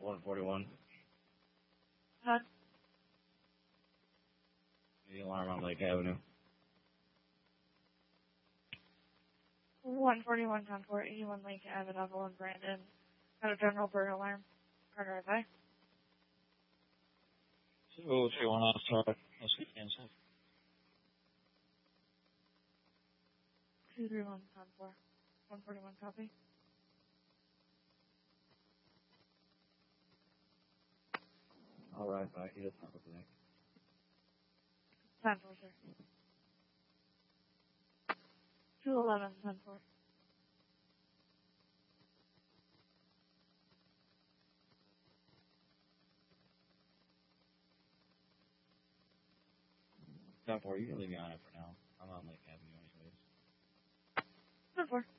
141. Huh? The alarm on Lake Avenue. 141 Concord, 81 Lake Avenue, Evelyn Brandon. Got a general burn alarm. Carter, bye. 231 outside. Let's get canceled. 231 Concord, 141 copy. All right, bye. He doesn't look like. 10-4, sir. 211 10-4. You can leave me on it for now. I'm on Lake Avenue anyways. 10-4.